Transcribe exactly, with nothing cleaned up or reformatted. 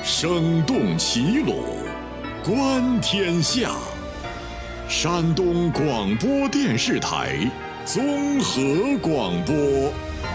声动齐鲁，观天下。山东广播电视台综合广播。